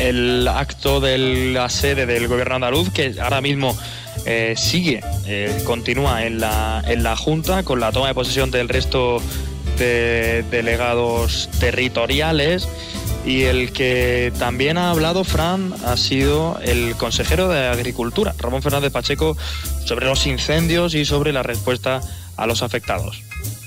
el acto de la sede del gobierno andaluz, que ahora mismo continúa en la Junta, con la toma de posesión del resto de delegados territoriales. Y el que también ha hablado, Fran, ha sido el consejero de Agricultura, Ramón Fernández Pacheco, sobre los incendios y sobre la respuesta a los afectados.